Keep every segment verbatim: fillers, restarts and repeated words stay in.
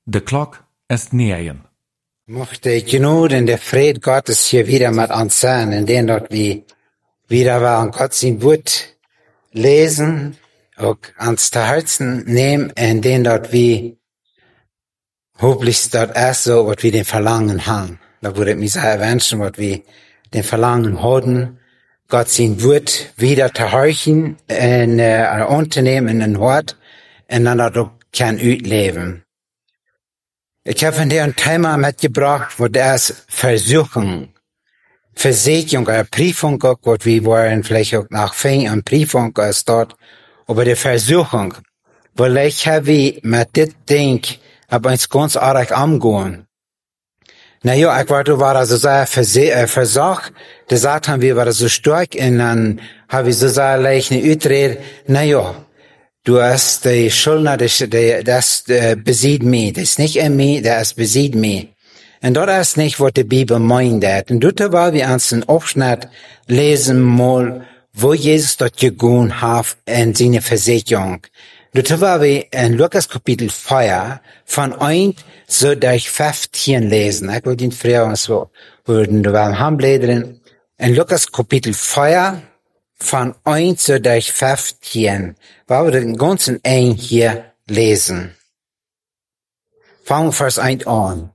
De klok ist negen. Mochte genoeg in de vrede Gottes hier wieder mit uns sein, indem dat wir wieder wel Gott sein Wort lesen, auch ans zu Herzen nehmen, indem dat wir hoffentlich dat erst so, was wir den Verlangen haben. Da würde ich mich sehr wünschen, was wir den Verlangen haben, Gott sein Wort wieder zu horchen, in äh, unternehmen in den Wort, und dann dat auch kann uitleben. Ich habe von dir ein Thema mitgebracht, wo das Versuchung, Versicherung, eine Prüfung, was wir wollen, vielleicht auch nach Fing, eine Prüfung ist dort, aber die Versuchung, weil ich habe mit dit Ding, aber uns ganz arg angehen. Na ja, ich war, du war also sehr versucht, der Satan, wir waren so stark, und dann habe ich so sehr leicht eine Utrede, na ja, du hast die Schuldner, das, das äh, besieht mich. Das ist nicht in mir, das besieht mich. Und das ist nicht, was die Bibel meint. Und dort war wir uns einen Abschnitt lesen mal, wo Jesus dort gegangen hat in seine Versicherung. Dort war wir in Lukas Kapitel vier von eins so durch fünfzehn lesen. Ich wollte ihn früher so, würden du beim Hambleden. In Lukas Kapitel vier von eins so durch fünfzehn, weil wir den ganzen ein hier lesen. Fangen Vers eins an.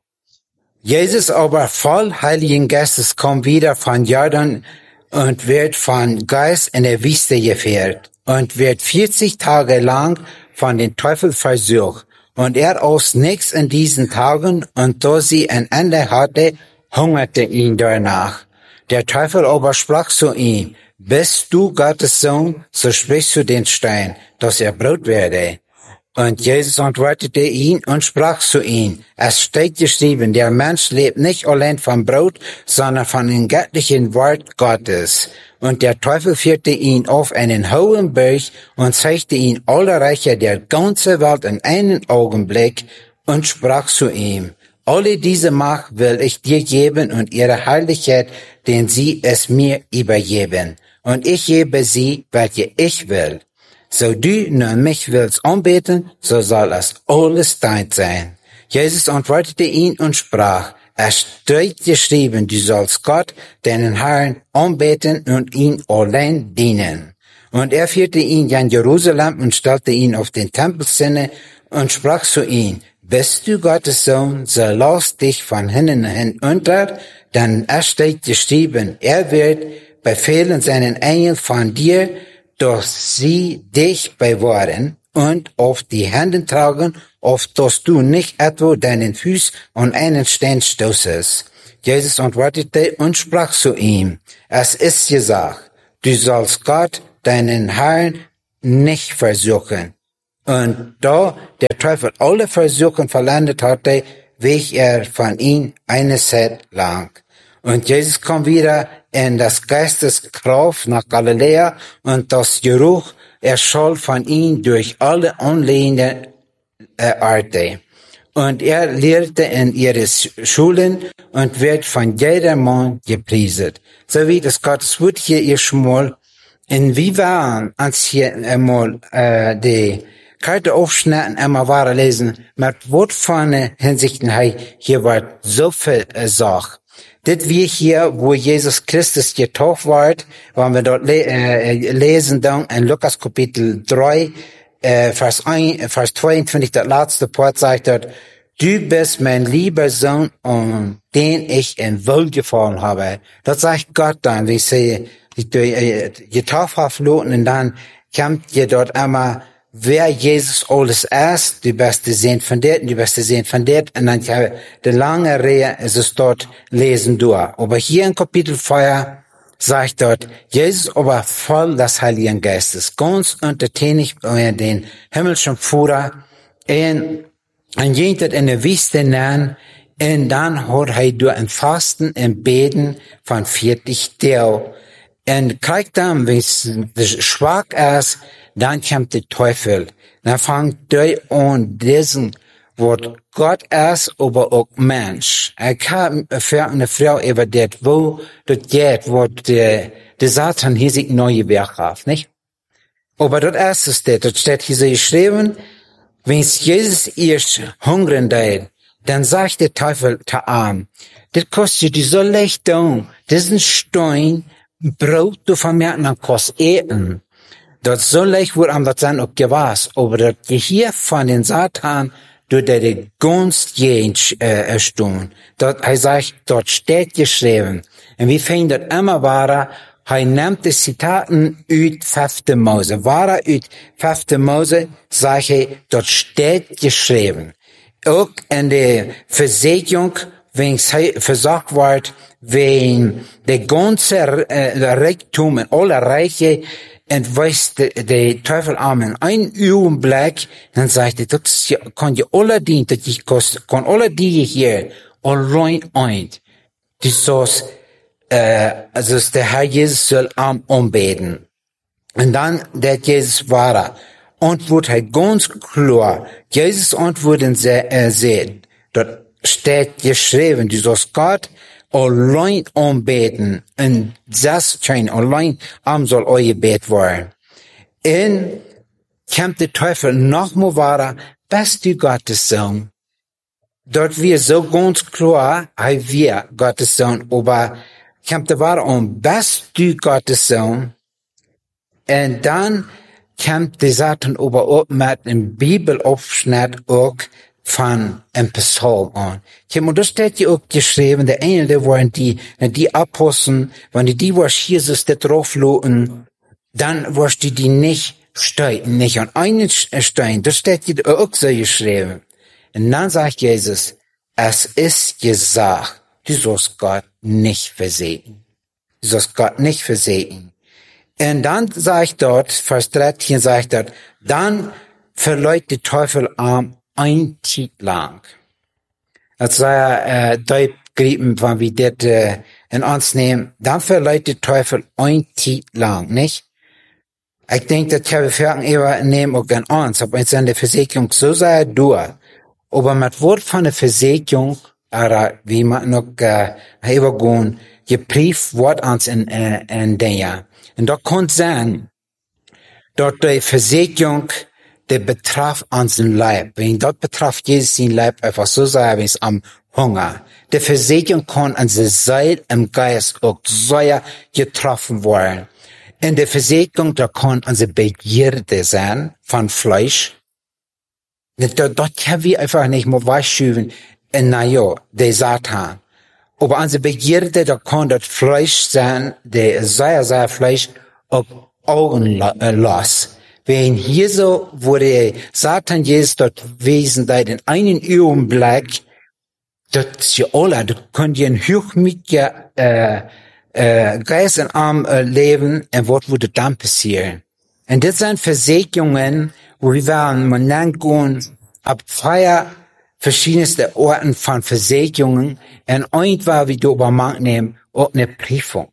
Jesus aber voll Heiligen Geistes kommt wieder von Jordan und wird von Geist in der Wüste geführt und wird vierzig Tage lang von den Teufel versucht. Und er aus nichts in diesen Tagen, und da sie ein Ende hatte, hungerte ihn danach. Der Teufel aber sprach zu ihm: Bist du Gottes Sohn, so sprichst du den Stein, dass er Brot werde. Und Jesus antwortete ihn und sprach zu ihm: Es steht geschrieben, der Mensch lebt nicht allein vom Brot, sondern von dem göttlichen Wort Gottes. Und der Teufel führte ihn auf einen hohen Berg und zeigte ihm alle Reiche der ganzen Welt in einem Augenblick und sprach zu ihm: Alle diese Macht will ich dir geben und ihre Herrlichkeit, denn sie es mir übergeben. Und ich gebe sie, welche ich will. So du nun mich willst anbeten, so soll es alles dein sein. Jesus antwortete ihn und sprach: Es steht geschrieben, du sollst Gott, deinen Herrn, anbeten und ihn allein dienen. Und er führte ihn in Jerusalem und stellte ihn auf den Tempelzinne und sprach zu ihm: Bist du Gottes Sohn, so lass dich von hinnen hinunter, denn es steht geschrieben, er wird befehlen seinen Engel von dir, dass sie dich bewahren und auf die Hände tragen, auf dass du nicht etwa deinen Fuß an einen Stein stoßest. Jesus antwortete und sprach zu ihm: Es ist gesagt, du sollst Gott, deinen Herrn, nicht versuchen. Und da der Teufel alle Versuchen verlandet hatte, wich er von ihm eine Zeit lang. Und Jesus kam wieder in das Geisteskraft nach Galiläa, und das Geruch erscholl von ihm durch alle anliegenden äh, Orte. Und er lehrte in ihre Schulen und wird von jedermann gepriesen. So wie das Gottes Wort hier ihr schmal, in wie waren uns hier einmal äh, die Karte aufschneiden, einmal wahre lesen, mit Wort von Hinsichten hier war so viel äh, Sach. Das wir hier, wo Jesus Christus getauft wird, wenn wir dort le äh, lesen dann in Lukas Kapitel drei, äh, Vers, ein, Vers zweiundzwanzig, der letzte Part sagt dort: Du bist mein lieber Sohn, um den ich in Wohlgefallen habe. Das sagt Gott dann, wie sie äh, getauft haben, und dann kommt ihr dort einmal, wer Jesus alles ist, die beste sehen von dort, die beste sehen von dort, und dann kann die lange Reihe ist es dort lesen durch. Aber hier in Kapitel vier sagt dort, Jesus aber voll des Heiligen Geistes, ganz untertänig bei den himmlischen Führer, und und jeder in der Wüste nahen, und dann hat er durch ein Fasten und Beten von vierzig Tagen. Und kriegt dann, wenn es schwach ist, dann kommt der Teufel. Dann fängt der an, diesen, was Gott ist, aber auch Mensch. Er kann für eine Frau über das, wo das geht, wo der, der Satan hier sich neue Werk hat, nicht? Aber das erste ist das, das steht hier so geschrieben, Wenn's Jesus erst hungern deed, dann sagt der Teufel zu ihm, das kostet dir so leicht tun, das ist ein Stein, Brot, du vermerken, dann kost eten. Das so leicht wird am das dann auch gewaß, aber das Gehirn von den Satan, durch die Gunst jens äh, stehen. Dort, er sagt, dort steht geschrieben. Und wir finden das immer wahrer, er nimmt die Zitaten uit fünfte Mose. Wahrer uit fünfte Mose, sagt er, dort steht geschrieben. Auch in der Versicherung, wenn es versagt wird, wenn der ganze äh, Reichtum und alle Reiche entweist der Teufel an in ein Augenblick, dann sagt er, das kann ja alle dienen, das ich kost, kann alle die hier allein ein. Das ist, äh, also der Herr Jesus soll am umbeten. Und dann, der Jesus war, antwortet er ganz klar. Jesus antwortet äh, sehen. Dort steht geschrieben, du sollst Gott allein anbeten. Und das scheint allein am soll euer Gebet werden. Und kommt der Teufel nochmal weiter, bist du Gottes Sohn. Dort wir so ganz klar, er wir Gottes Sohn, aber kommt der weiter um, bist du Gottes Sohn. Und dann kommt der Satan aber auch mit einem Bibelaufschnitt auch von einem Psalm an. Und da steht ja auch geschrieben, der Engel waren die, die Apostel, wenn die, die was Jesus da drauf loten, dann was die, die nicht steuern, nicht an einen Stein. Das steht ja auch so geschrieben. Und dann sagt Jesus, es ist gesagt, du sollst Gott nicht versehen. Du sollst Gott nicht versehen. Und dann sagt dort, Vers dreizehn sagt dort, dann verleut der Teufel am ein Zeit lang. Als sei er, äh, Deut grieben, wenn wir das, äh, in uns nehmen, dann verleut der Teufel ein Zeit lang, nicht? Ich denke, das kann wir eher nehmen auch an uns, aber in seiner Versicherung so sei er durch. Aber mit Wort von der Versicherung, oder wie man noch, äh, übergehen, geprieft wird uns in, äh, in den Jahr. Und da kann sein, dort die Versicherung, der betraf unseren Leib. Wenn dort betraf Jesus sein Leib einfach so sei, wie es am Hunger. Die Versicherung kann unser Seil im Geist auch sehr getroffen werden. In der Versicherung, da kann unsere Begierde sein von Fleisch. Dort, dort können wir einfach nicht mehr wegschieben, na ja, der Satan. Aber unsere Begierde, da kann das Fleisch sein, der sehr, sehr Fleisch, auch Augen los. Wenn hier so, wo der Satan Jesus dort gewesen sei, in einen Augenblick, dort sie alle, dort könnt ihr ein hochmütiger, äh, äh, Geist in Arm äh, leben, und was würde dann passieren? Und das sind Versicherungen, wo wir werden, man nennt gehen, ab freier, verschiedenste Orten von Versicherungen, und irgendwann, wie du über Mann nehmen, auch eine Prüfung.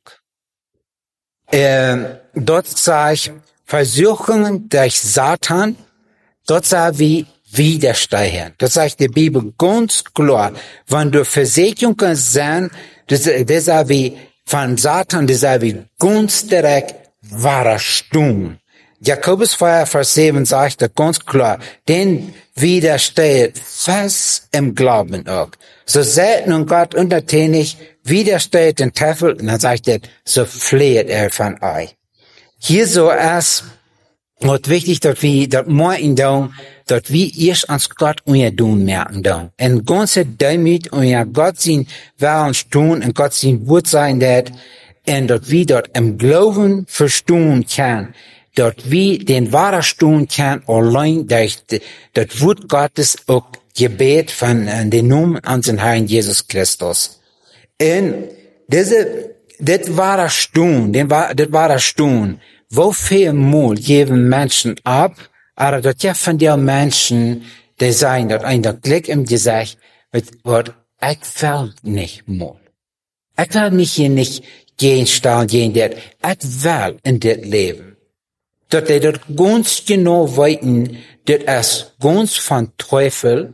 Äh, dort sage ich, Versuchungen durch Satan, dort sah wie widerstehen. Das sagt die Bibel ganz klar. Wenn du Versicherungen sind, das, das sah wie von Satan, das sah wie ganz direkt wahrer Sturm. Jakobus vier, Vers sieben sagt das ganz klar, denn widersteht fest im Glauben auch. So seid nun Gott untertänig, widersteht den Teufel, und dann sagt er, so fleht er von euch. Hier so ist, und wichtig, dass wir, dass wir in da, dass wir erst ans Gott unser tun merken da. Und ganze Demut unser Gott sein, wer uns tun, und Gott sein Wort sein wird, und dass wir dort im Glauben verstehen können, dass wir den wahren tun können, allein durch das Wort Gottes auch Gebet von äh, den Namen unseres Herrn Jesus Christus. Und diese, das wahre Stund, das wahre Stund, wo viel Mut geben Menschen ab, aber das ja von den Menschen, die sagen, dass einer Glück im Gesicht wird, ich will nicht Mut. Ich will mich hier nicht gehen, stehen, gehen, das, ich will in das Leben. Dass die dort ganz genau weiten, das ist ganz von Teufel,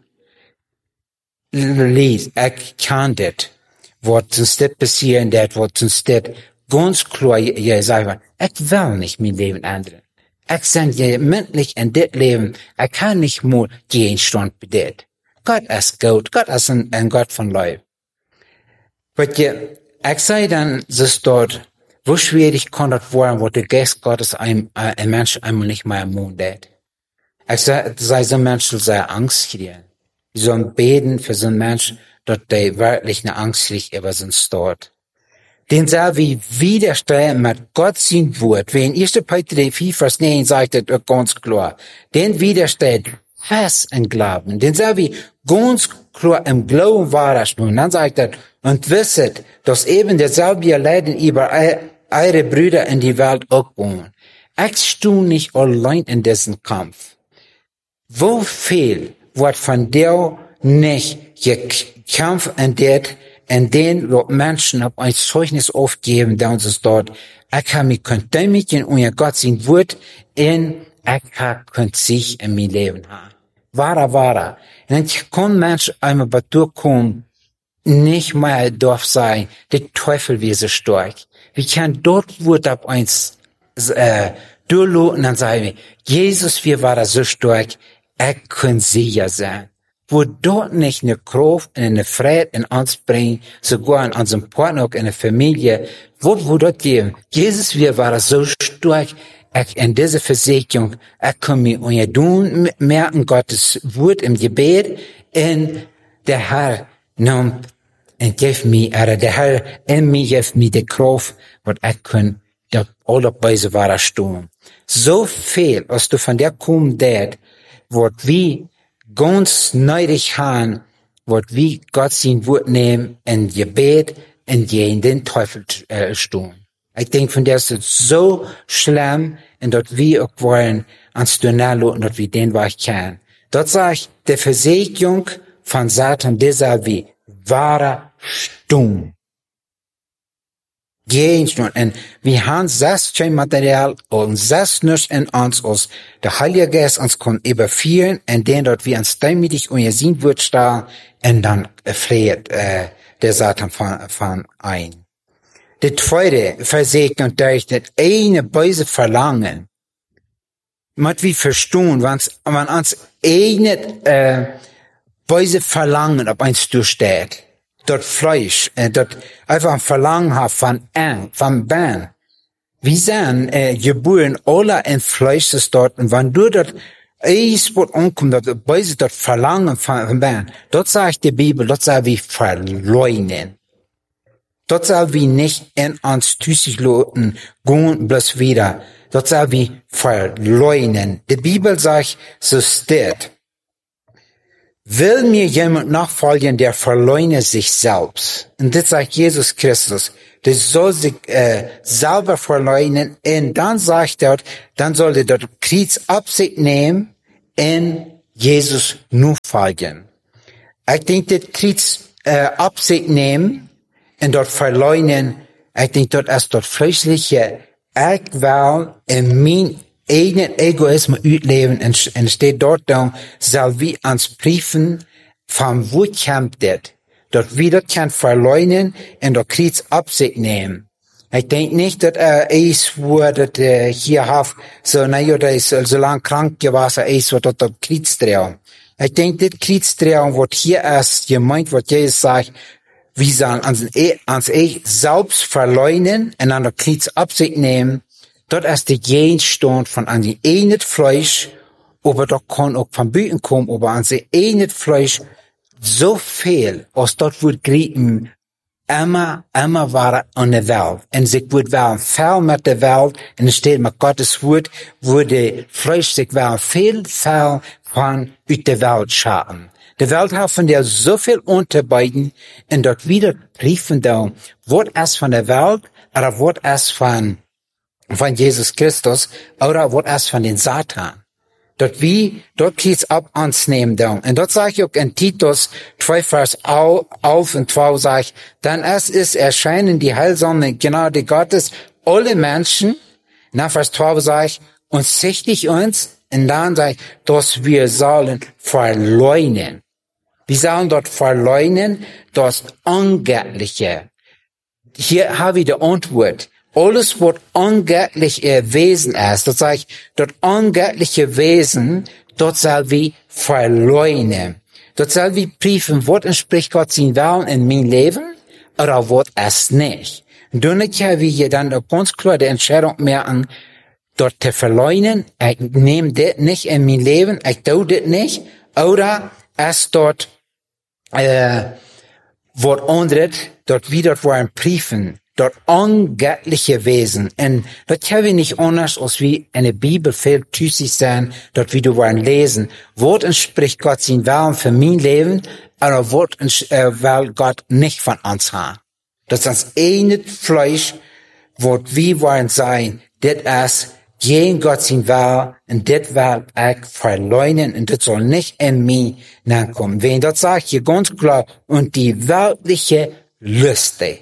liest, ich kann das. Was uns das passieren, das, was uns das ganz klar, ja, sagen, ich will nicht mein Leben ändern. Ich sage dir mündlich in dit Leben, ich kann nicht mal Gegenstand bedeutet. Gott ist gut, Gott ist ein, ein Gott von Leib. But ja, ich sage dann, es dort, wo schwierig kann das werden, wo der Geist Gottes ein, ein Mensch einmal nicht mehr im Mund hat. Ich sage, so ein Mensch soll seine Angst kriegen. Wir sollen beten für so einen Mensch, dass der wirklich eine Angst kriegt über so einen Stort. Den soll wie widerstehen mit Gott sein Wort. Wie in erster Petrus vier, Vers neun sagt er ganz klar. Den widersteht fest im Glauben. Den soll wie ganz klar im Glauben wahrstehen. Dann sagt er, und wisset, dass eben derselbe Leiden über eure Brüder in die Welt auch wohnen. Ich stehe nicht allein in diesem Kampf. Wo viel wird von dir nicht gekämpft in der, in den Menschen auf ein Zeugnis aufgeben, da uns es dort, ich kann mich kontaminieren und ja Gott sein Wort in, ich kann sich in mein Leben haben. Wahre, wahre. Und ich kann Menschen einmal bei dir kommen, nicht mehr darf sein, der Teufel wie so stark. Wir können dort Wort ab eins, äh, durchloten, dann sagen wir, Jesus, wir waren so stark, er kann sicher sein. Wo dort nicht eine Kraft und eine Freude in uns bringen, sogar in unserem Partner, auch in der Familie, wo, wo dort geben. Jesus, wir waren so stark, ich, in dieser Versicherung, ich kann mir und tun, merken Gottes Wort im Gebet, und der Herr nimmt und gibt mir, oder der Herr in mir gibt mir die Kraft, was ich kann, der alle Weise war stehen. So viel, was du von der kommen, dat, wird wie ganz neidig haben, wird wie Gott sein Wort nehmen, in Gebet, in gegen den Teufel äh, stehen. Ich denke, von der ist es so schlimm, und dort wir auch wollen, ans Donalo, und dort wir den Weg kennen. Dort sage ich, der Versicherung von Satan, dieser wie wahrer Sturm. Gegenstand. Und wir haben das Material und das nicht in uns aus. Der Heilige Geist uns kann überführen, und den dort wir uns demütig und ihr sehen wird stehen, und dann flieht äh, der Satan von, von ein. Die zweite Versegnung durch das eine böse Verlangen. Mit wie verstehen, wenn man uns eine äh, böse Verlangen auf uns durchsteht. Dort Fleisch, äh, dort einfach ein Verlangen hat von Angst, von Bern. Wir sind äh, geboren alle in Fleisch ist dort, und wenn du dort eins wird ankommt, dort böse dort Verlangen von, von Bern, dort sagt die Bibel, dort soll wir verleugnen. Dort soll wir nicht in uns tüßig loten, gehen bloß wieder. Dort soll wir verleugnen. Die Bibel sagt, so steht, will mir jemand nachfolgen, der verleugnet sich selbst. Und das sagt Jesus Christus. Der soll sich äh, selber verleugnen. Und dann sagt er, dann soll er dort Kriegsabsicht nehmen und Jesus nur folgen. Ich denke, das Kriegsabsicht äh, nehmen und dort verleugnen, ich denke, dort ist dort fleischliche, ich will in mein eigenen Egoismus ausleben, und steht dort dann, soll wie ans Briefen, von wo kommt das? Dort wieder kann verleugnen und dort Kriegsabsicht nehmen. Ich denke nicht, dass er ist, wo das äh, hier hat, so, na ja, der ist so lang krank gewesen, ist, wo dort dort Kriegstraum. Ich denke, das Kriegstraum, was hier ist, gemeint, was Jesus sagt, wir sollen ans, ans ich selbst verleugnen und an der Kriegsabsicht nehmen. Dort ist der Gegenstand von an die eigenen Fleisch, aber dort kann auch von Büten kommen, aber an die eigenen Fleisch so viel, als dort wird grieben, immer, immer war an der Welt. Und sich wird werden viel mit der Welt, und es steht mit Gottes Wort, wurde Fleisch sich werden viel, viel von ut der Welt schauen. Die Welt hat von der so viel unterbeiden, und dort wieder riefen da, was ist von der Welt, oder was ist von, von Jesus Christus, oder was ist von den Satan. Dort wie, dort geht's ab ans Nehmen da. Und dort sage ich auch in Titus zwei Vers auf und zwei sage ich, dann es ist erscheinen die heilsame Gnade Gottes, alle Menschen, nach Vers zwei sage ich, und sichtig uns, und dann sage ich, dass wir sollen verleugnen. Wir sollen dort verleugnen, das Ungöttliche. Hier habe ich die Antwort. alles wat ongöttliche Wesen ist, dat sag ich, dat ongöttliche Wesen, dort soll wir verleugnen. Dort soll wir prüfen, wat entspricht Gott sein Willen in mein Leben, oder wat es nicht. Und dann können wir dann ganz klar die Entscheidung machen, dort zu verleugnen, ich nehme das nicht in mein Leben, ich tue das nicht, oder es dort, äh, wat anderes, dort wieder wollen prüfen, dort ungöttliche Wesen. Und das können wir nicht anders, als wie in der Bibel viel tüßig sein, dort wieder wollen lesen. Wat entspricht Gott sein Willen für mein Leben, oder wat äh, will Gott nicht von uns haben. Das ist das eine Fleisch, wat wir wollen sein, das ist gegen Gott sein Willen, und das will ich verleugnen, und das soll nicht in mich nachkommen. Wenn das sagt hier ganz klar, und die weltliche Lüste.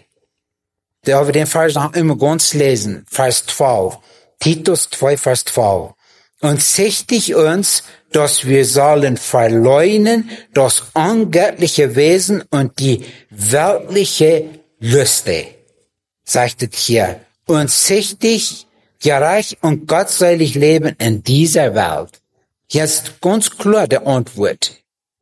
Da haben wir den Vers noch immer ganz lesen, Vers zwölf. Titus zwei, Vers zwölf. Und sichtig uns, dass wir sollen verleugnen das ungöttliche Wesen und die weltliche Lüste. Sagt es hier. Und sichtig, gerecht und gottselig leben in dieser Welt. Jetzt ganz klar die Antwort.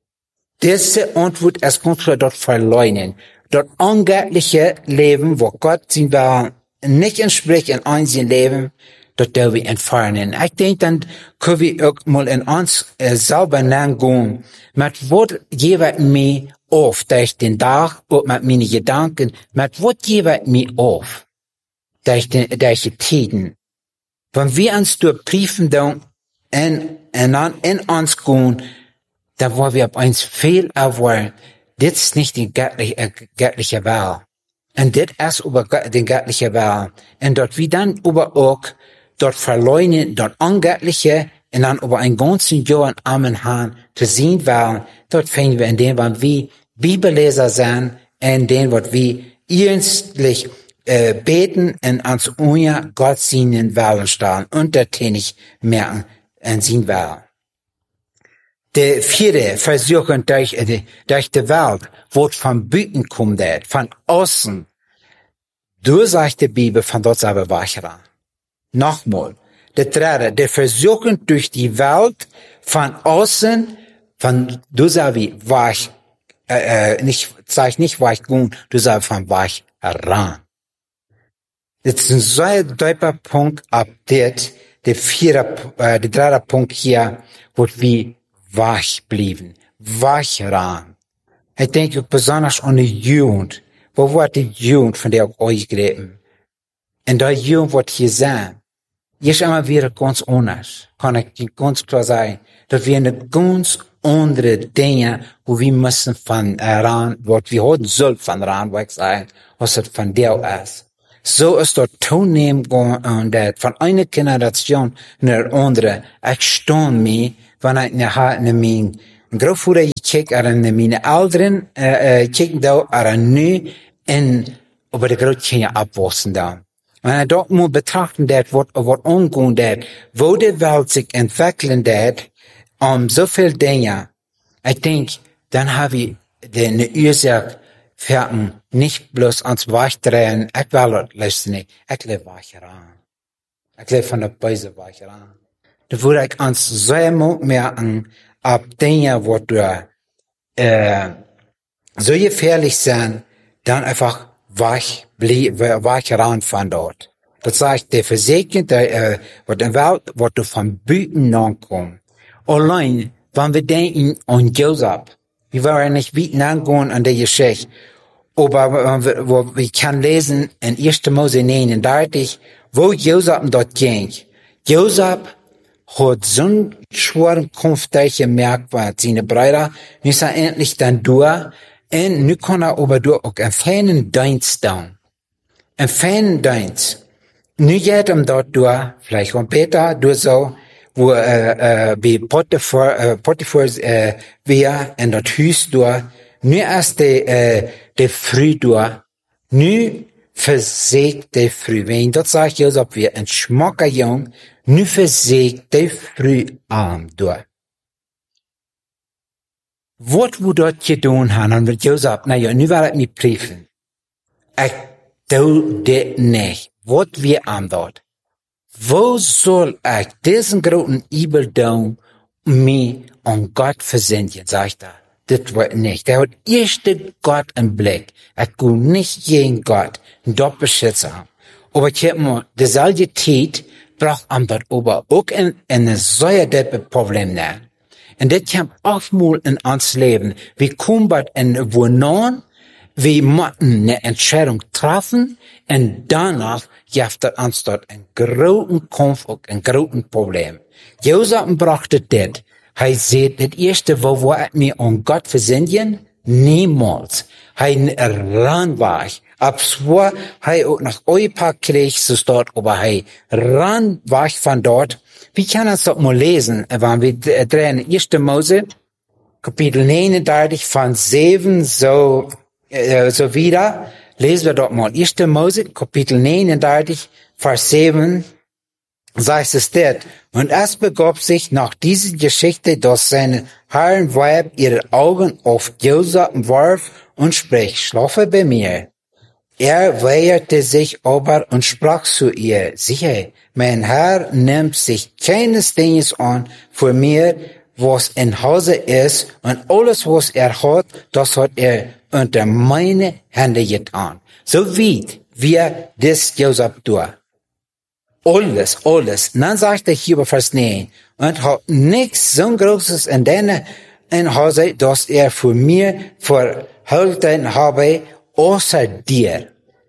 Diese Antwort ist ganz klar dort verleugnen. Dort ungöttliche Leben, wo Gott sein Willen nicht entspricht in unserem Leben, dort dürfen wir entfernen. Ich denke, dann können wir auch mal in uns äh, selber nachgehen, mit was gebe mir auf durch den Tag und mit meinen Gedanken, mit was gebe mir auf durch, den, durch die Tiden. Wenn wir uns durch Briefen dann in, in, in uns gehen, dann wollen wir auf uns viel erwarten. Das ist nicht die göttliche, äh, göttliche Wahl. Und das ist über den göttliche Wahl. Und dort wir dann über auch, dort verleugnen, dort ungöttliche, und dann über ein ganzes Jahr in Amen haben, zu sehen wollen, dort finden wir in dem, was wir Bibelleser sind, in dem, was wir ernstlich äh, beten und ans unser Gott seinen Willen stellen und das nicht merken und sehen wollen. Der vierte Versuchung durch, durch die Welt, wo von Büten kommt, von außen. Du sagst die Bibel von dort selber weicher. Nochmal. Der dritte, der Versuchung durch die Welt, von außen, von, du sagst wie, weich, äh, nicht, sag nicht weich gut, du sagst von weich heran. Das ist ein sehr deutlicher Punkt, ab der, der vierte, äh, der dritte Punkt hier, wo wir weich blieben, weich ran. Ich denke besonders an die Jugend. Wo wird die Jugend, von der ich euch reden? Und die Jugend wird hier sein. Jetzt einmal wieder ganz anders. Kann ich ganz klar sagen, dass wir eine ganz andere Dinge, wo wir müssen von ran, was wir heute soll von ran weg sein, was es von der ist. So ist dort toeneem gegaan dat van eine Generation naar de andere. Ik stoon me, wanneer ik naar mijn grootvader kijk, naar mijn ouderen, uh, kijk daar naar nu, en over de grootkinderen opwassen dan. Wanneer ik dat moet betrachten, dat wat, wat omgaan, dat, wo de wereld zich ontwikkelen, dat, om zoveel dingen, ik denk, dan hebben we de oorzaak Ferten nicht bloß ans Weichdrehen, ich will das nicht, ich lebe weicher an. Ich lebe von der Beise weicher an. Da würde ich uns sehr merken, ab Dinge, wo du, äh, so gefährlich sind, dann einfach weich, weicher an von dort. Das heißt, der Versegen, der, äh, wo der Welt, wo du von Büten nachkommst. Allein, wenn wir denken an Joseph, wir wollen nicht weit nachgehen an der Geschichte. Aber wo wir können lesen in erster Mose neununddreißig, wo Joseph dort ging. Joseph hat so einen schweren Kampf durchgemerkt, weil seine Brüder müssen endlich dann durch. Und nu kann er aber durch auch einen feinen Dienst tun. Einen feinen Dienst. Nu geht er dort durch, vielleicht auch Peter, durch so, wo äh, äh, bei Potiphar, äh, Potiphar äh, wir in das Haus durch. Nu ist der, äh, der Früh durch. Nu versägt der Früh. Wenn das sagt Joseph, wir ein schmacker Jung, nu versägt der Früh arm durch. Was wir dort getan haben, und mit Joseph, na ja, nu will ich mich prüfen. Ich tu das nicht. was wir am dort? Wo soll ich diesen großen Übeldom mich an Gott versenden, sagt er. Das wird nicht. Der hat erste Gott im Blick. Ich kann nicht jeden Gott dort beschützen haben. Aber ich hab mal, dieselbe Zeit braucht am dort aber auch ein, ein sehr das Problem da. Und das kommt auch mal in uns Leben. Wir kommen bei in Wohnung, wir müssen eine Entscheidung treffen, und danach gibt es uns dort einen großen Kampf und ein großes Problem. Josef brachte das. Er sagt, das erste, wo war ich mir an Gott versenden? Niemals. Er ran war ich. Ab zwar, er auch nach Eupa krieg, so dort, aber er ran war ich von dort. Wir können es doch mal lesen, wenn wir drehen, erste Mose, Kapitel neununddreißig, von sieben, so, äh, so wieder. Lesen wir doch mal. erste Mose, Kapitel neununddreißig, Vers sieben, sagt es dort. Und es begab sich nach dieser Geschichte, dass seine Herren Weib ihre Augen auf Josef warf und sprach, schlafe bei mir. Er weigerte sich aber und sprach zu ihr, siehe, mein Herr nimmt sich keines Dinges an für mir, was in Hause ist, und alles, was er hat, das hat er unter meine Hände getan. So wie wir das Josef tun. Alles, alles. Dann sagt er hier bei Vers neun, und hat nichts so Großes in deiner in Hause, dass er für mir verhalten habe, außer dir.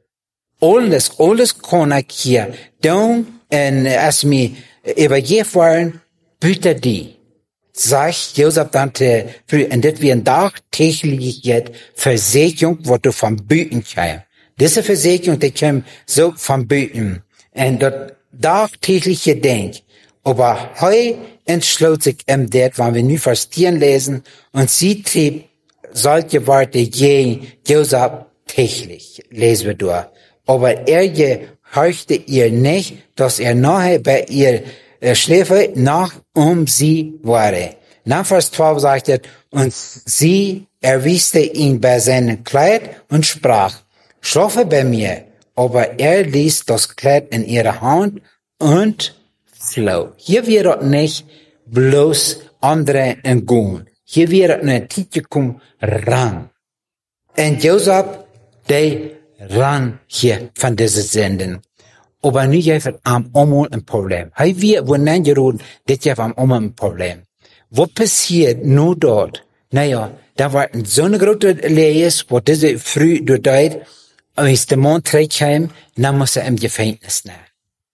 Alles, alles kann ich hier tun, und als mir übergeben waren, bitte die. Sagt Josef dann früh, und das wird tagtägliche Versicherung, wo du vom Büten kommst. Diese Versicherung, die kommt so vom Büten. Und das tagtägliche Denk. Aber heu entschloss sich ihm das, wenn wir nu verstehen lesen, und sie trieb solche Worte je Josef täglich, lesen wir durch. Aber er gehorchte ihr nicht, dass er nahe bei ihr äh, schläfe, nach um sie war. Nach Vers zwölf sagt er, und sie erwischte ihn bei seinem Kleid und sprach, schlafe bei mir. Aber er ließ das Kleid in ihre Hand und floh. Hier wird nicht bloß andere entgehen. Hier wird eine Titel ran. Und Josef, der ran hier von dieser Senden. Aber nu heeft am allemaal een probleem. Hij weet wanneer je roept, dit heeft am allemaal een probleem. Wat passiert nu dort? Nou ja, da war zo'n grote lees, wat deze früh doorduid, als de man terugkwam, dan moest hij im Gefängnis nehmen.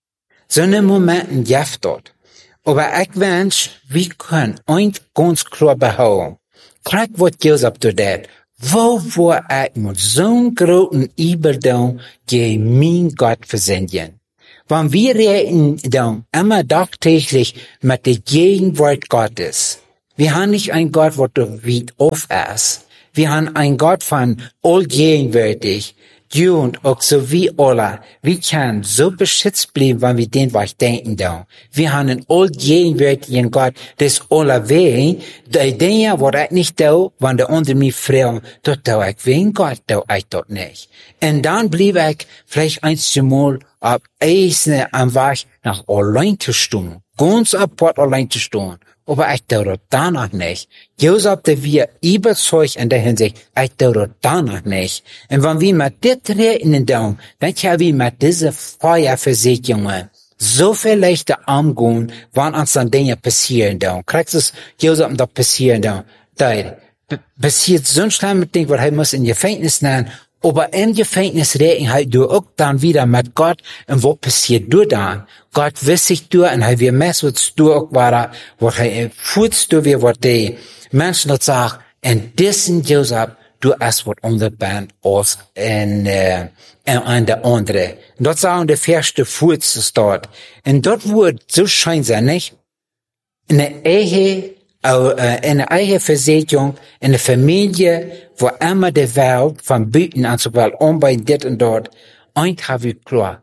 Zo'n momenten gibt dort. Aber ich wünsch, wir können eins ganz klar behaupten. Kijk wat Josef doordat. Wo war ich mit zo'n großen Überdauer gegen mein Gott versenden? Wenn wir reden dann immer tagtäglich mit der Gegenwart Gottes. Wir haben nicht einen Gott, der weit auf ist. Wir haben einen Gott von allgegenwärtig. Du und auch so wie alle. Wir können so beschützt bleiben, wenn wir den was denken dann. Wir haben einen allgegenwärtigen Gott, das alle wehen. Die Dinge, was ich nicht tue, wenn der andere mich fragen, das tue ich wegen Gott, tue ich das nicht. Und dann blieb ich vielleicht einmal ab Eisen am Weg nach allein zu stehen. Ganz apart allein zu stehen. Aber ich tue das danach nicht. Josef, der wir überzeugt in der Hinsicht, ich tue das danach nicht. Und wenn wir mit das reden, dann, dann können wir mit dieser Feuerversicherungen so viel leichter umgehen, wenn uns dann Dinge passieren, dann. Kriegst du Josef, da passieren, dann. Da passiert so ein schlimmes Ding, weil er muss in Gefängnis nehmen. Aber im Gefängnis reden halt du auch dann wieder mit Gott, und was passiert du dann? Gott wiss sich du, und er wir mess, was du auch war, was er fühlst du, wie was die Menschen dort sagen, und diesen Josef, du hast was unterband, als in, äh, an der andere. Und dort sagen der erste fühlst es dort. Und dort wird so scheinsinnig, eine Ehe, eine eigene Versicherung, eine Familie, wo immer die Welt von Büten an so weit um bei dit und dort, eins haben wir klar.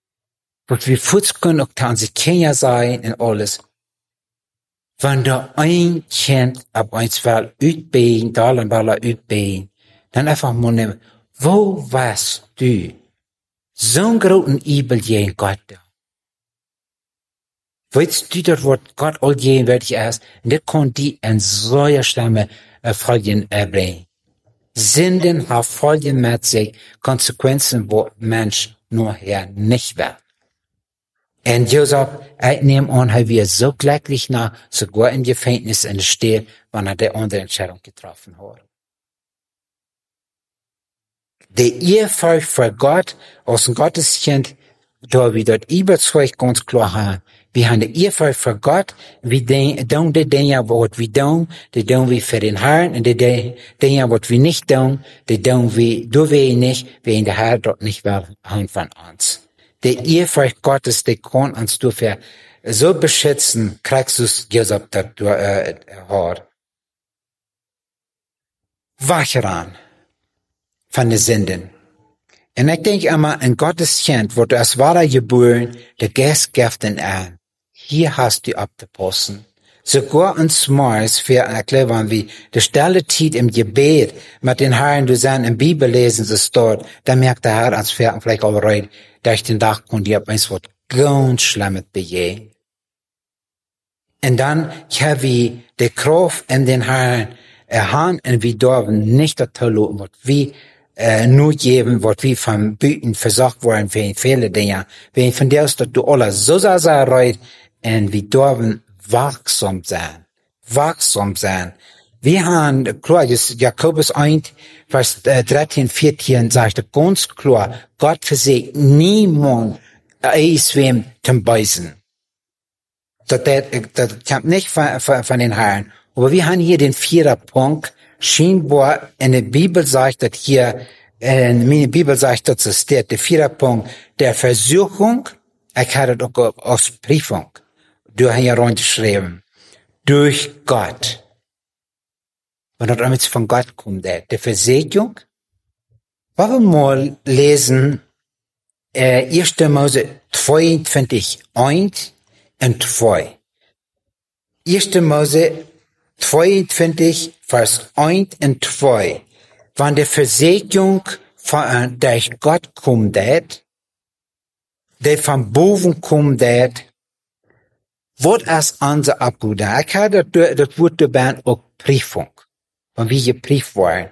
Was wir futz können, auch kann sie Kinder sein und alles. Wenn da ein Kind ab eins Welt utbeen, da und da utbeen, dann einfach mal nehmen, wo warst du, zo'n groten Übel gegen Gott. Weißt du, dat wat Gott algegenwärtig ist, und das kann die in solcher schlimme äh, Folgen erbringen. Sünden haben Folgen mit sich, Konsequenzen, wo Mensch nachher nicht will. Und Joseph, ich nehme an, er wird so glücklich nach, sogar im Gefängnis in der Stelle, wenn er die andere Entscheidung getroffen hat. Der Ehrfurcht für Gott, aus dem Gotteskind, da wir dort überzeugt ganz klar haben, wir haben die Ehrfurcht für Gott, wir tun die Dinge, was wir tun, die tun wir für den Herrn, und die Dinge, was wir nicht tun, die tun wir, du wir nicht, wenn der Herr dort nicht will, haben von uns. Die Ehrfurcht Gottes, die kann uns dafür so beschützen, kriegst du Joseph dort, äh, hat. Wach ran von den Sünden. Und ich denke immer, ein Gottes Kind, wo du als wahrer geboren, der Geist gibt den an. Hier hast du abzupassen. Sogar uns Morgens für erklären, wie die stille Zeit im Gebet mit den Herren, du sein im Bibel lesen, so dort, da merkt der Herr als Pferd vielleicht auch rein, durch den Tag und ihr habt eins was ganz Schlimmes begehen. Und dann haben wir die Kraft in den Herren erhaben und wir dürfen nicht dazu loben, was wir äh, nur geben, was wir vom Büten versorgt worden für viele Dinge. Wenn von der aus, dass du alles so sehr, sehr reut, und wir dürfen wachsam sein. Wachsam sein. Wir haben, klar, das Jakobus eins, Vers dreizehn, vierzehn, sagt ganz klar, Gott versiegt niemand, eis wem zum Beißen. Das, das, das kommt nicht von, von, von den Herren. Aber wir haben hier den vierten Punkt, scheinbar in der Bibel sagt, dass hier, in meine Bibel sagt, dass es steht, der vierte Punkt, der Versuchung, ich hatte das auch aus Prüfung, du hast ja reingeschrieben, durch Gott. Und das damit von Gott kommt, der, der Versegnung. Wollen wir mal lesen, äh, erster Mose zweiundzwanzig, eins und zwei. erster Mose zweiundzwanzig, Vers eins und zwei. Wenn die Versegnung von, durch Gott kommt, der von Boven kommt, was ist unser Abguden? Ich habe das, das Wort dabei auch Prüfung, wenn wir geprüft werden.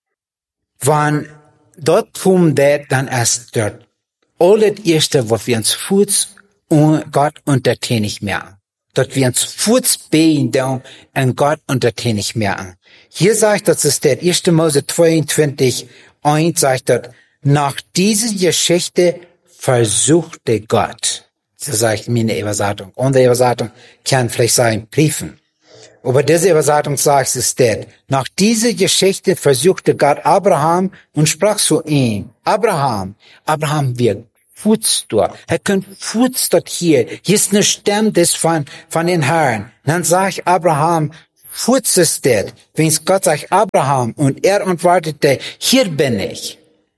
Wenn dort kommt, dann ist dort alles Erste, was wir uns Fuß und Gott untertänig merken. Dort wir uns Fuß beten und Gott untertänig merken. Hier sagt das ist der erster Mose zweiundzwanzig, eins sagt dort, nach dieser Geschichte versuchte Gott. So sagt meine Übersetzung. Unsere Übersetzung kann vielleicht sein, Briefen. Aber diese Übersetzung sagt es der, nach dieser Geschichte versuchte Gott Abraham und sprach zu ihm, Abraham, Abraham wird Fuß dort. Er kann Fuß dort hier. Hier ist eine Stimme des von, von den Herren. Dann sagt Abraham, Fuß ist der. Wenn Gott sagt Abraham und er antwortete, hier bin ich.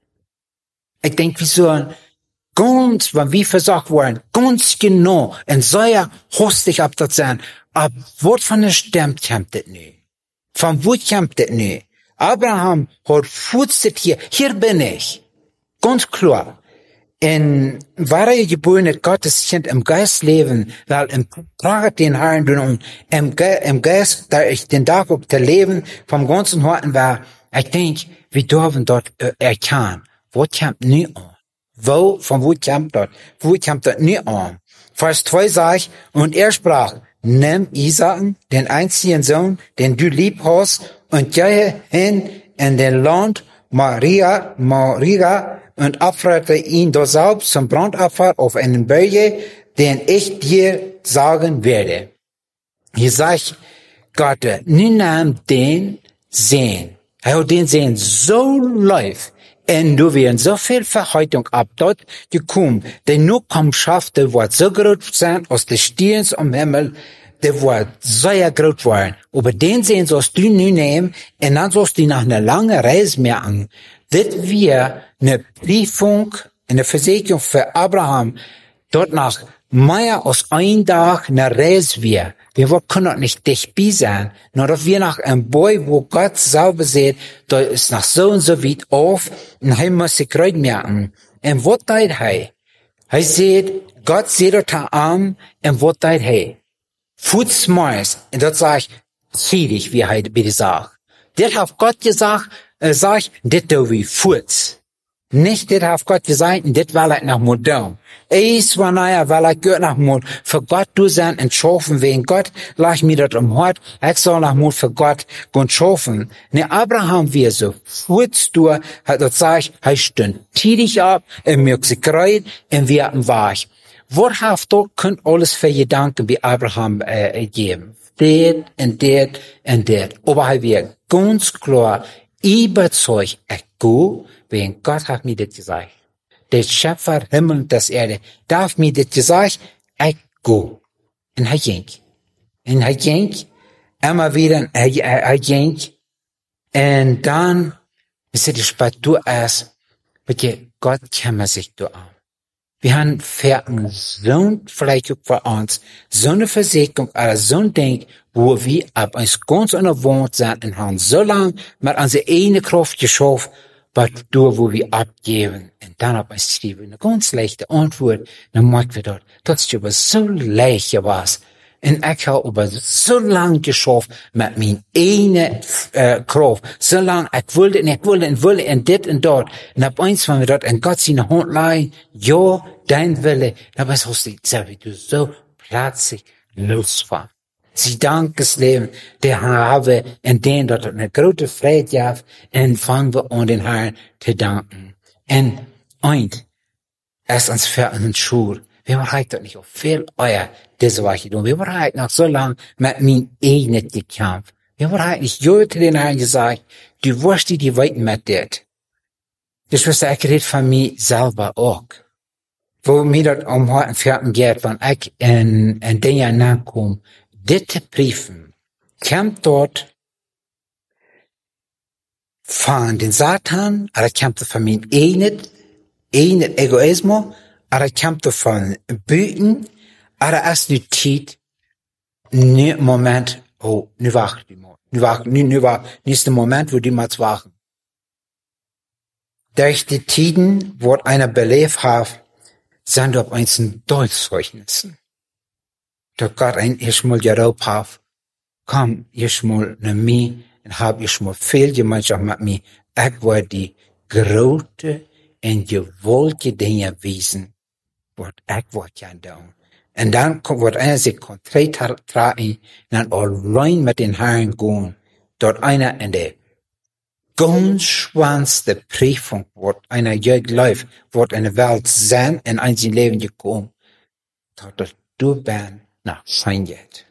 Ich denke, wie so ein ganz, wenn wir versagt worden, ganz genau, und so ja hostig ab das sein, ab was von der Stimme kommt das nicht? Von wo kommt das nicht? Abraham hat Fuß hier, hier bin ich. Ganz klar. In wahre geborene Gotteskind im Geist leben, weil im Prager den Herrn und im, Ge im Geist, da ich den Tag auf der Leben vom ganzen Horten war, ich denke, wir dürfen dort äh, erkennen, wo kommt nicht an? Wo, von wo kommt dort? Wo kommt dort nicht an? Vers zwei sagt, und er sprach, nimm Isaak, den einzigen Sohn, den du lieb hast, und gehe hin in den Land Maria, Maria, und opferte ihn dort selbst zum Brandopfer auf einen Berge, den ich dir sagen werde. Hier sagt Gott, nun nahm den Sehen. Er hat den Sehen so live, und du wirst so viel Verheitung ab dort gekommen, denn nur kaum schafft, der wird so groß sein, aus des Stierens am Himmel, der wird sehr groß werden. Aber den Sehen sollst du nun nehmen, und dann sollst du nach einer langen Reise merken, das wir eine Prüfung, eine Versegnung für Abraham, dort nach mehr als ein Tag eine Reise wir. Wir können nicht dicht bei sein, nur dass wir nach einem Boy, wo Gott sauber sieht, da ist nach so und so weit auf, und er muss sich gerade merken. en wat deed hij? Hij zei, God zei dat hij aan, en wat deed hij? Voetsmaals, en dat zag zielig, wie hij bij de zag. Dit heeft God gezegd, er zegt, dit doen we voets. Nicht, dit heeft God gezegd, en dit wil ik nog moet doen. Eens wanneer wil ik ook nog moet voor God doen zijn en schaffen, wegen God, lag mir dat om hart, ik zal nog moet voor God gaan schaffen. Ne, Abraham weer zo voets door, hat dat zegt, hij stond tidig op, en merkt zich kruid, en weer een weg. Wat heeft dat, kunt alles voor je danken bij Abraham äh, geven. Dit, en dit, en dit. Aber hij weer ganz klar, überzeugt, ik go, wegen Gott hat mir das gesagt. Der Schöpfer Himmel und das Erde darf mir das gesagt, ich go. Und er ging. Und er ging, immer wieder, er, er, er ging. Und dann, ist er die Spatur erst, bitte, Gott kümmert sich da an. Wir haben Pferden, so vielleicht auch für uns, so eine Versicherung, oder so ein Ding, wo wir ab uns ganz ungewohnt sind und haben so lange mit unserer eigenen Kraft geschafft, was durch, wo wir abgeben. Und dann ab uns schreiben, eine ganz leichte Antwort, dann merken wir dort, das ist aber so leicht was. Und ich habe aber so lange geschafft mit meiner eigenen äh, Kraft. So lange, ich wollte und ich wollte und wollte und dit und dort. Und ab eins von mir dort, und Gott seine Hand leihen, ja, dein Wille. Aber es hast du, wie du so plötzlich losfahren. Sie dank das Leben, der habe, in dem dort eine große Freude gab, und fangen wir an den Herrn zu danken. Und eint, erst ans Fernen Schuhe. Wir waren heute nicht auf viel euer, diese Woche tun. Wir waren heute noch so lang mit mir eigenen gekämpft. Wir waren heute nicht so zu den Herrn gesagt, du wirst die, die weiten mit dir. Das was ich red von mir selber auch. Wo mir dort um heute Fernen geht, wenn ich in, in den Jahr nachkomme, diese Briefen, kommt dort von den Satan, oder kommt von mir eigenen, eigenen Egoismus, aber kommt von Büten, aber erst die Zeit, ne Moment, oh, nu wacht die mal, nu wacht, nu, nu wacht, nächster Moment, wo die mal wachen. Durch die Tiden, wo einer belebt hat, sind auf einzelnen Deutschzeugnissen. Da Gott ein erstmal geraubt hat, komm, erstmal nach mir, und hab erstmal viel Gemeinschaft mit mir. Ich war die große und gewollte Dinge wiesen, wat ik wat kan doen. En dan wordt einer zich concreet tragen, en alleen met den Herrn gaan, dort einer in der ganz schwanste Prüfung wordt einer jeugd läuft, wordt in der Welt sein, in ein sein Leben gekommen, dat er du ben nach sein wird.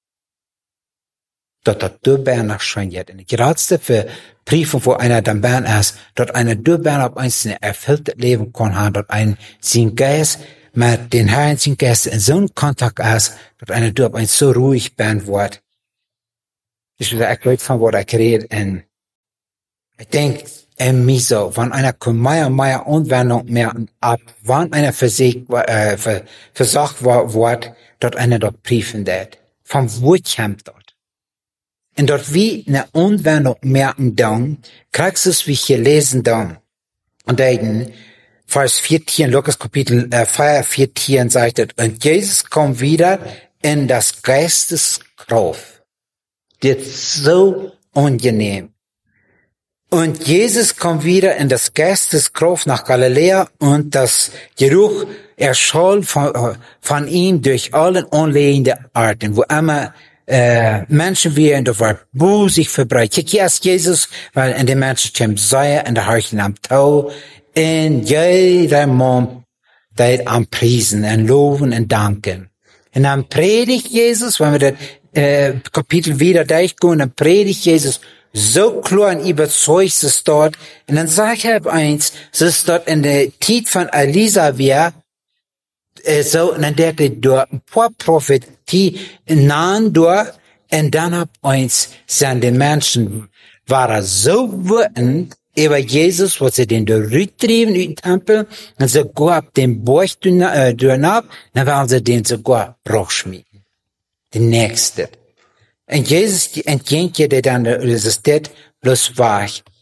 Dat er du ben nach sein wird. Und die geradste für Prüfung, wo einer dann ben ist, dort einer du ben auf ein erfülltes Leben kann haben, dort ein sein Geist mit den Herrn sein Geist in so einem Kontakt ist, dort einer du auf ein so ruhig ben wird. Ich will echt Leute von, wo ich rede, und ich denke, in mir so, wenn einer kommt, mehr und mehr Anwendung mehr ab, wann einer versagt, äh, versagt wird, dort einer dort prüfen wird. Von wo kommt dort? Und dort wie eine Anwendung merken dann, kriegst du es, wie ich hier lesen dann. Und dann, Vers vierzehn, Lukas Kapitel äh, vier, vierzehn sagt es, und Jesus kommt wieder in das Geisteskraft. Das ist so angenehm. Und Jesus kommt wieder in das Geisteskraft nach Galiläa, und das Geruch erschallt von, von ihm durch allen unlehenden Arten, wo immer äh, Menschen wären, da war Buh sich verbreitet. Kijk, hier ist Jesus, weil in den Menschen kommt Säuer in der Harchen am Tau, in jeder Mond, der am Priesen und Loben und Danken. Und dann predigt Jesus, wenn wir das äh, Kapitel wieder durchgehen, dann predigt Jesus so klar und überzeugt es dort. Und dann sag ich eins, es ist dort in der Zeit von Elisa wir, äh, so, und dann der dort ein paar Prophetie nahen durch, und dann hab eins, sind die Menschen, waren so wütend über Jesus, wo sie den durchtrieben in den Tempel, und sogar ab dem Burg äh, durchab, dann waren sie den sogar Bruchschmieden. Die nächste. Und Jesus entgegnet dir dann, das ist das bloß wahr.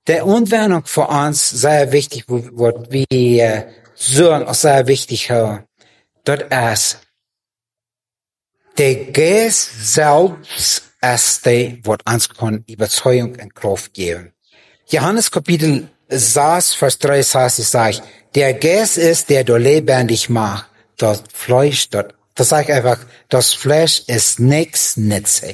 Die Anwendung für uns sehr wichtig, wird wir sollen auch sehr wichtig haben. Das ist, der Geist selbst ist der, was uns kann Überzeugung und Kraft geben. Johannes Kapitel sechs, Vers drei sagt, der Geist ist, der du lebendig macht. Das Fleisch, das, das sage ich einfach, das Fleisch ist nichts nützlich.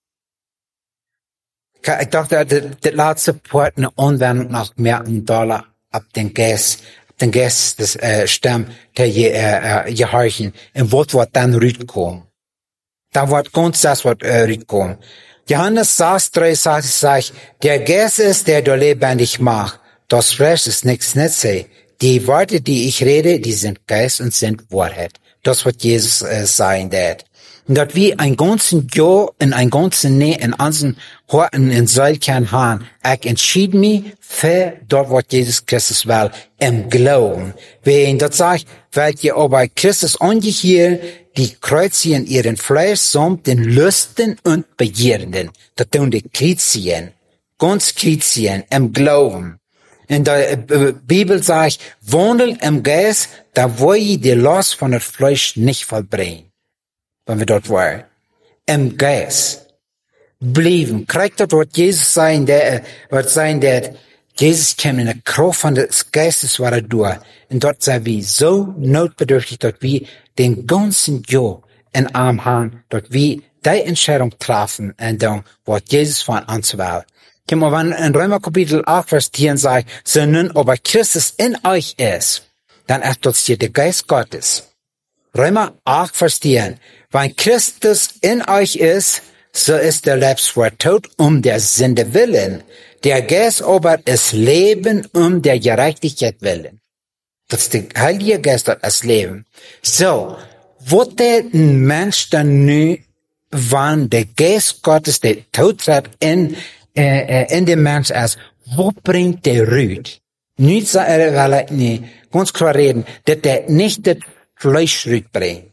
Ich dachte, das letzte Part eine Anwendung nach mehr Dollar ab den Geist, den Geist des äh, Stamm, der je, äh, äh, gehorchen, und was wird dann rüberkommen. Da wird ganz das, was äh, rüberkommen. Johannes sechs, drei sagt, der Geist ist, der du lebendig macht. Das Fleisch ist nichts nützlich. Die Worte, die ich rede, die sind Geist und sind Wahrheit. Das wird Jesus äh, sagen, dat. Und dat wir ein ganzen Jahr und ein ganzen Nee in unseren Horten in Seilkern haben, ich entschied mich für dort, was Jesus Christus will, im Glauben. Wenn das sagt, weil ihr aber Christus angehielt, die kreuzigen ihren Fleisch samt den Lüsten und Begierden. Das tun die Chrétien, ganz Chrétien, im Glauben. In der Bibel sagt, wandel im Geist, da wo ihr die Last von dem Fleisch nicht vollbringen. Wenn wir dort waren. Im Geist. Blieben. Kriegt dort, was Jesus sein, der, wird sein, der, Jesus kam in der Kraft von des Geistes war er durch. Und dort sind wir so notbedürftig, dass wir den ganzen Jahr in Arm haben, dass wir die Entscheidung treffen, und dann, was Jesus von uns will. Wenn man in Römer Kapitel acht, Vers zehn sagt, so nun aber Christus in euch ist, dann ist das hier der Geist Gottes. Römer acht, Vers zehn. Wenn Christus in euch ist, so ist der Lebenswort tot um der Sünde willen. Der Geist aber ist Leben um der Gerechtigkeit willen. Das ist der Heilige Geist, das ist Leben. So, wo der Mensch dann nu, wann der Geist Gottes, der tot hat in äh, in dem Mensch ist, wo bringt der Rüd? Nicht, weil ich nicht ganz klar reden, dass der nicht das Fleisch Rüd bringt.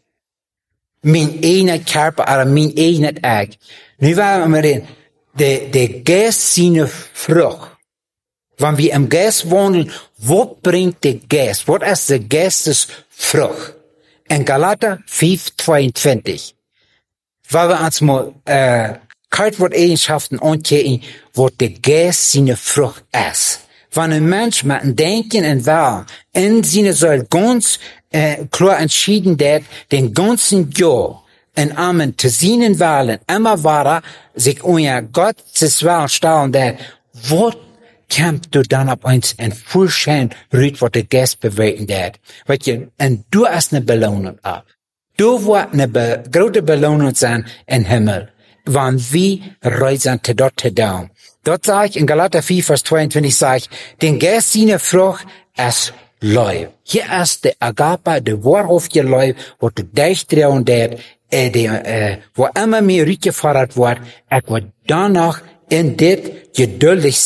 Mein eigener Körper, oder mein eigenes Ich. Nu wollen wir reden, der, der Geist seine Frucht. Wenn wir im Geist wandeln, wo bringt der Geist? Was ist der Geistes Frucht? In Galater fünf, zweiundzwanzig. Weil wir uns mal, äh, Eigenschaften angucken, wo der Geist seine Frucht ist. Wenn ein Mensch mit dem Denken und Willen in seine soll ganz äh, klar entschieden hat, den ganzen Jahr in Amen zu seinen Willen immer weiter sich unter Gottes Willen stellen hat, wo kämpft du dann ab uns in Vollschein rüht, was der Geist bewegen hat. Weißt du, und du hast eine Belohnung ab. Du wird eine be große Belohnung sein im Himmel. Wann wir reisen zu dort zu down. Dort sage ich in Galater vier, Vers zweiundzwanzig, sage ich, den Geist seine Frucht ist Leib. Hier ist der Agape, der wahrhaftige Leib, wo du dich trauen dat, äh, der, äh, wo immer mehr rückgefordert wird, ich will danach in dit geduldig